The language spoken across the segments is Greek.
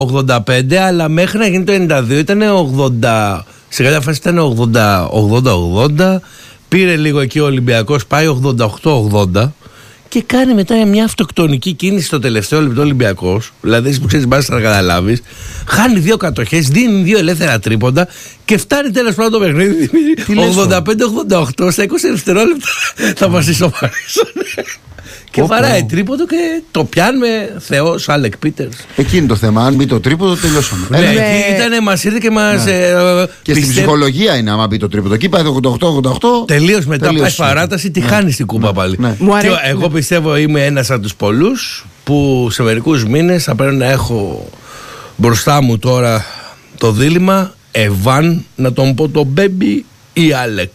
85, αλλά μέχρι να γίνει το 92 ήταν 80. Σε κάποια φάση ήταν 80-80. Πήρε λίγο εκεί ο Ολυμπιακός, πάει 88-80 και κάνει μετά μια αυτοκτονική κίνηση στο τελευταίο λεπτό Ολυμπιακός. Δηλαδή, εσύ που ξέρεις μπάσκετ να καταλάβεις, χάνει 2 κατοχές, δίνει 2 ελεύθερα τρίποντα και φτάνει τέλος πάντων το παιχνίδι 85-88 στα 20 δευτερόλεπτα. Θα μας ισοπαρίσουν. Και βαράει τρίποντο και το πιάνουμε Θεός, Άλεκ Πίτερς. Εκείνη το θέμα. Αν μπει το τρίποντο, τελειώσαμε. Ναι, εκεί ήταν, μας ήρθε και μας. Και στην ψυχολογία είναι, άμα μπει το τρίποντο. Εκεί πάει 88-88. Τελείως μετά πάει παράταση, τη χάνει την κούπα πάλι. Και εγώ πιστεύω είμαι ένας από τους πολλούς που σε μερικούς μήνες θα πρέπει να έχω μπροστά μου τώρα το δίλημμα Εβάν, να τον πω το Μπέμπι ή Άλεκ.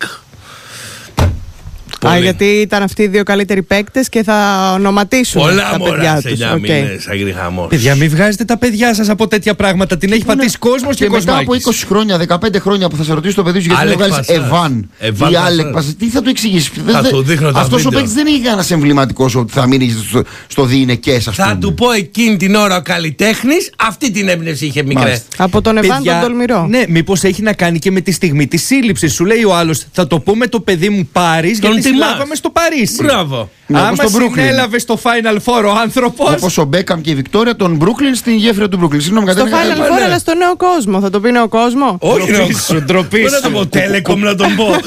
Γιατί ήταν αυτοί οι 2 καλύτεροι παίκτες και θα ονοματίσουν τα παιδιά τους. Πολλά μήνες αγριχαμός. Παιδιά, μην βγάζετε τα παιδιά σας από τέτοια πράγματα. Την έχει πατήσει κόσμος και μετά από 20 χρόνια, 15 χρόνια που θα σε ρωτήσει το παιδί σου γιατί δεν βγάλεις Εβάν ή Άλεκ, τι θα του εξηγήσεις? Αυτός ο παίκτης δεν έχει κανένας εμβληματικός ότι θα μείνει στο διηνεκές. Θα του πω εκείνη την ώρα ο καλλιτέχνης, αυτή την έμπνευση είχε μικρέ. Από τον Εβάν τον τολμηρό. Ναι, μήπως έχει να κάνει και με τη στιγμή της σύλληψης. Σου λέει ο άλλος, θα το πούμε το παιδί μου Πάρις, γιατί συλλάβαμε στο Παρίσι. Μπράβο. Άμα συνέλαβε στο Final Four ο άνθρωπος. Όπως ο Μπέκαμ και η Βικτόρια, τον Μπρούκλιν στην γέφυρα του Μπρούκλιν. Στο Final Four, αλλά στο νέο κόσμο. Θα το πει νέο κόσμο. Όχι, ντροπή σου. Δεν θα το πω Telecom να τον πω.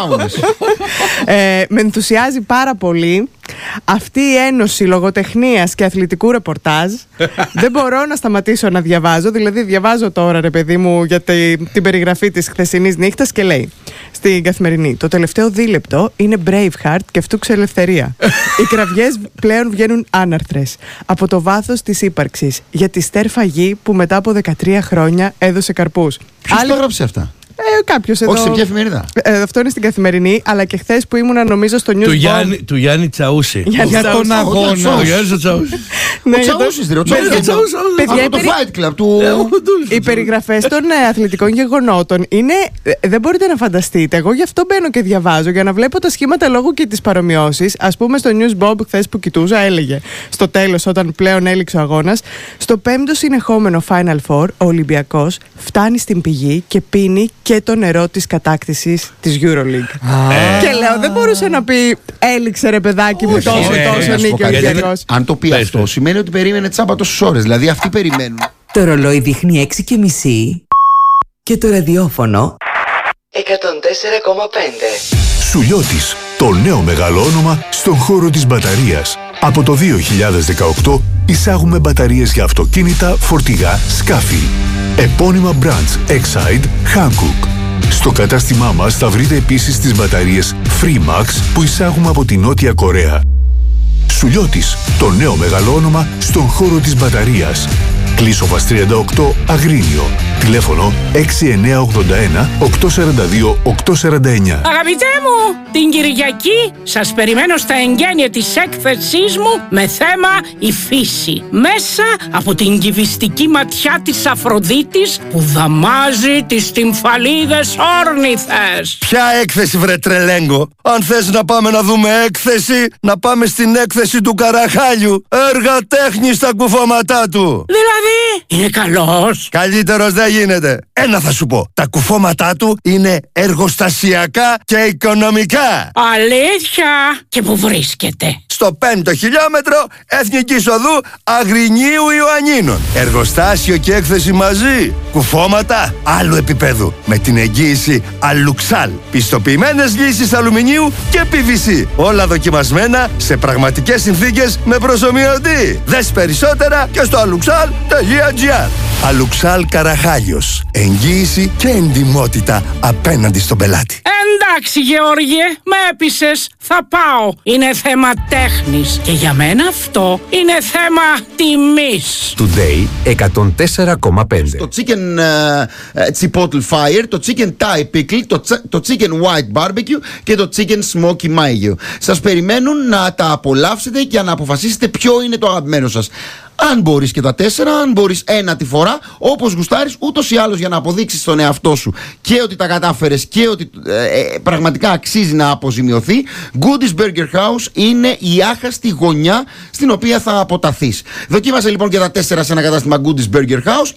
Με ενθουσιάζει πάρα πολύ αυτή η ένωση λογοτεχνίας και αθλητικού ρεπορτάζ. Δεν μπορώ να σταματήσω να διαβάζω. Δηλαδή, διαβάζω τώρα, ρε παιδί μου, για την περιγραφή της χθεσινής νύχτας και λέει στην Καθημερινή: το τελευταίο δίλεπτο είναι Braveheart και φτούξε ελευθερία. Οι κραυγές πλέον βγαίνουν άναρθρες από το βάθος της ύπαρξης για τη στέρφα γη που μετά από 13 χρόνια έδωσε καρπούς. Ποιος το έγραψε αυτά? Κάποιος εδώ. Όχι σε ποια εφημερίδα? Αυτό είναι στην Καθημερινή, αλλά και χθες που ήμουνα νομίζω στο News Bomb. Του Γιάννη Τσαούση. Για τον αγώνα. Ο Γιάννης Τσαούση. Ο Τσαούσης, ρε. Από το Fight Club του. Οι περιγραφές των αθλητικών γεγονότων είναι. Δεν μπορείτε να φανταστείτε. Εγώ γι' αυτό μπαίνω και διαβάζω, για να βλέπω τα σχήματα λόγου και τις παρομοιώσεις. Ας πούμε, στο News Bomb χθες που κοιτούζα, έλεγε στο τέλος, όταν πλέον έληξε ο αγώνας, στο 5ο συνεχόμενο Final Four, ο Ολυμπιακός φτάνει στην πηγή και πίνει και το νερό της κατάκτησης της EuroLeague. Και λέω, δεν μπορούσε να πει έληξε ρε παιδάκι μου τόσο νίκη ο Ολυμπιακός. Αν το πει αυτό, σημαίνει ότι περίμενε τσάμπα τόσες ώρες. Δηλαδή αυτοί περιμένουν. Το ρολόι δείχνει 6:30 και το ραδιόφωνο 104,5. Σουλιώτης, το νέο μεγάλο όνομα στον χώρο της μπαταρίας. Από το 2018 εισάγουμε μπαταρίες για αυτοκίνητα, φορτηγά, σκάφη. Επώνυμα brands Exide, Hankook. Στο κατάστημά μας θα βρείτε επίσης τις μπαταρίες Freemax που εισάγουμε από τη Νότια Κορέα. Σουλιώτης, το νέο μεγάλο όνομα στον χώρο της μπαταρίας. Κλείσοβας 38 Αγρίνιο. Τηλέφωνο 6981 842 849. Αγαπητέ μου, την Κυριακή σας περιμένω στα εγγένεια της έκθεσής μου με θέμα η φύση. Μέσα από την κυβιστική ματιά της Αφροδίτης που δαμάζει τις τυμφαλίδες όρνηθες. Ποια έκθεση βρε τρελέγκο? Αν θες να πάμε να δούμε έκθεση, να πάμε στην έκθεση του Καραχάλιου. Έργα τέχνης στα κουφώματά του. Δηλαδή, είναι καλός? Καλύτερος δεν γίνεται. Ένα θα σου πω. Τα κουφώματά του είναι εργοστασιακά και οικονομικά. Αλήθεια? Και που βρίσκεται? Στο 5ο χιλιόμετρο Εθνικής Οδού Αγρινίου Ιωαννίνων. Εργοστάσιο και έκθεση μαζί. Κουφώματα άλλου επίπεδου. Με την εγγύηση Αλουξάλ. Πιστοποιημένες λύσεις αλουμινίου και PVC. Όλα δοκιμασμένα σε πραγματικές συνθήκες με προσομοιωτή. Δες περισσότερα και στο aluxal.gr. Αλουξάλ Καραχάλιος. Εγγύηση και εντιμότητα απέναντι στον πελάτη. Εντάξει Γεώργιε, με έπεισες, θα πάω. Είναι θέμα τέχνης και για μένα αυτό είναι θέμα τιμής. Today 104,5. Το chicken chipotle fire, το chicken thai pickle, το chicken white barbecue και το chicken smoky mayo. Σας περιμένουν να τα απολαύσετε και να αποφασίσετε ποιο είναι το αγαπημένο σας. Αν μπορείς και τα 4, αν μπορείς ένα τη φορά, όπως γουστάρεις, ούτως ή άλλως για να αποδείξεις στον εαυτό σου και ότι τα κατάφερες και ότι πραγματικά αξίζει να αποζημιωθεί, Goodies Burger House είναι η άχαστη γωνιά στην οποία θα αποταθείς. Δοκίμασε λοιπόν και τα 4 σε ένα κατάστημα Goodies Burger House